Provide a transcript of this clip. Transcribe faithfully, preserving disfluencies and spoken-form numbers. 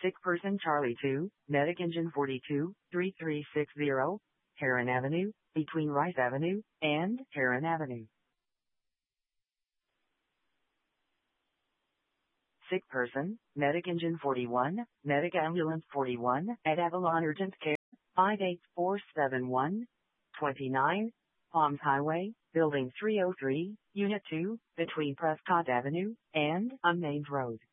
Sick person Charlie two, Medic Engine forty-two, three three six zero, Heron Avenue, between Rice Avenue and Heron Avenue. Sick person, Medic Engine forty-one, Medic Ambulance forty-one, at Avalon Urgent Care, five eight four seven one, twenty-nine, Palms Highway, Building three oh three, Unit two, between Prescott Avenue and Unnamed Road.